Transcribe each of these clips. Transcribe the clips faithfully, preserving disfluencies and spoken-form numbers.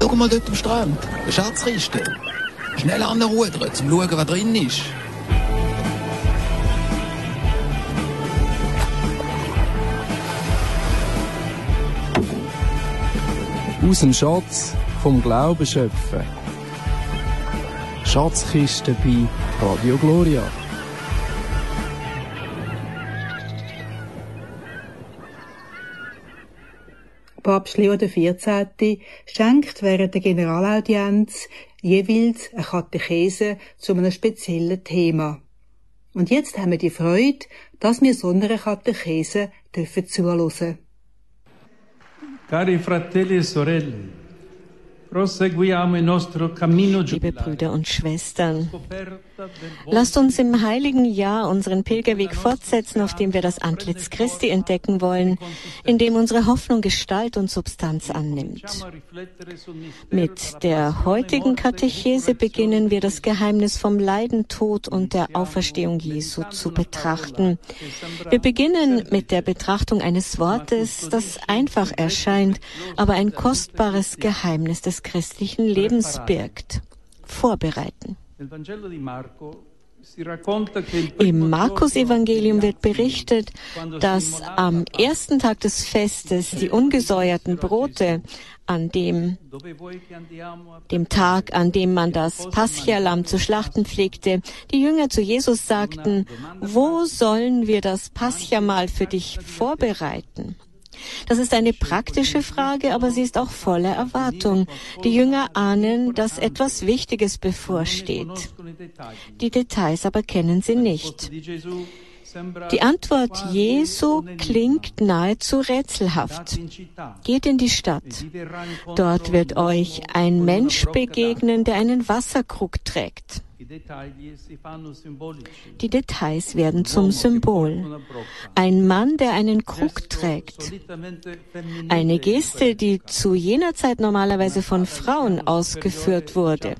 Schau mal dort am Strand, eine Schatzkiste. Schnell anrudern, um zu schauen, was drin ist. Aus dem Schatz vom Glauben schöpfen. Schatzkiste bei Radio Gloria. Papst Leo der vierzehnte schenkt während der Generalaudienz jeweils eine Katechese zu einem speziellen Thema. Und jetzt haben wir die Freude, dass wir so einer Katechese dürfen zuhören. Cari fratelli e sorelle, proseguiamo il nostro cammino Liebe Brüder und Schwestern, lasst uns im heiligen Jahr unseren Pilgerweg fortsetzen, auf dem wir das Antlitz Christi entdecken wollen, in dem unsere Hoffnung Gestalt und Substanz annimmt. Mit der heutigen Katechese beginnen wir das Geheimnis vom Leiden, Tod und der Auferstehung Jesu zu betrachten. Wir beginnen mit der Betrachtung eines Wortes, das einfach erscheint, aber ein kostbares Geheimnis des christlichen Lebens birgt. Vorbereiten. Im Markus-Evangelium wird berichtet, dass am ersten Tag des Festes die ungesäuerten Brote, an dem, dem Tag, an dem man das Pascha-Lamm zu schlachten pflegte, die Jünger zu Jesus sagten: Wo sollen wir das Pascha-Mahl für dich vorbereiten? Das ist eine praktische Frage, aber sie ist auch voller Erwartung. Die Jünger ahnen, dass etwas Wichtiges bevorsteht. Die Details aber kennen sie nicht. Die Antwort Jesu klingt nahezu rätselhaft. Geht in die Stadt. Dort wird euch ein Mensch begegnen, der einen Wasserkrug trägt. Die Details werden zum Symbol. Ein Mann, der einen Krug trägt. Eine Geste, die zu jener Zeit normalerweise von Frauen ausgeführt wurde.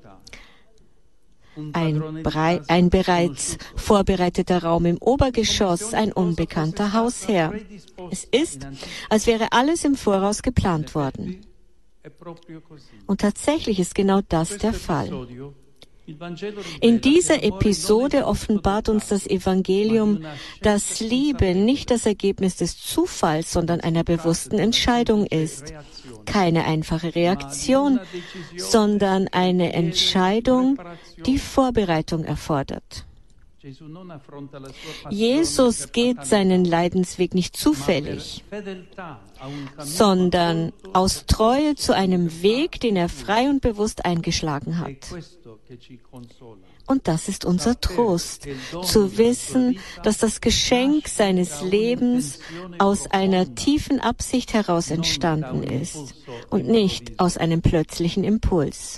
Ein, Brei, ein bereits vorbereiteter Raum im Obergeschoss, ein unbekannter Hausherr. Es ist, als wäre alles im Voraus geplant worden. Und tatsächlich ist genau das der Fall. In dieser Episode offenbart uns das Evangelium, dass Liebe nicht das Ergebnis des Zufalls, sondern einer bewussten Entscheidung ist. Keine einfache Reaktion, sondern eine Entscheidung, die Vorbereitung erfordert. Jesus geht seinen Leidensweg nicht zufällig, sondern aus Treue zu einem Weg, den er frei und bewusst eingeschlagen hat. Und das ist unser Trost, zu wissen, dass das Geschenk seines Lebens aus einer tiefen Absicht heraus entstanden ist und nicht aus einem plötzlichen Impuls.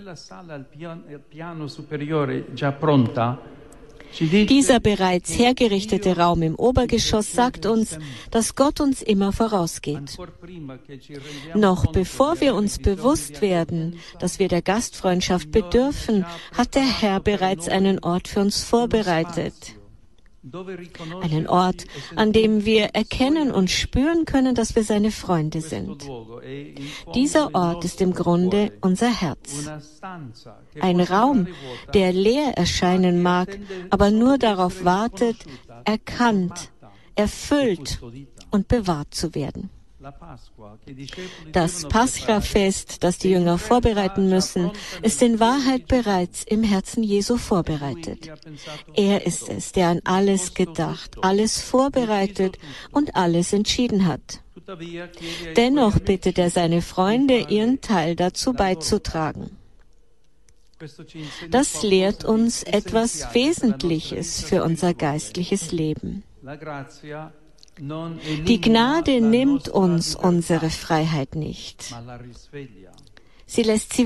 Dieser bereits hergerichtete Raum im Obergeschoss sagt uns, dass Gott uns immer vorausgeht. Noch bevor wir uns bewusst werden, dass wir der Gastfreundschaft bedürfen, hat der Herr bereits einen Ort für uns vorbereitet. Einen Ort, an dem wir erkennen und spüren können, dass wir seine Freunde sind. Dieser Ort ist im Grunde unser Herz. Ein Raum, der leer erscheinen mag, aber nur darauf wartet, erkannt, erfüllt und bewahrt zu werden. Das Pascha-Fest, das die Jünger vorbereiten müssen, ist in Wahrheit bereits im Herzen Jesu vorbereitet. Er ist es, der an alles gedacht, alles vorbereitet und alles entschieden hat. Dennoch bittet er seine Freunde, ihren Teil dazu beizutragen. Das lehrt uns etwas Wesentliches für unser geistliches Leben. Die Gnade nimmt uns unsere Freiheit nicht. Sie lässt sie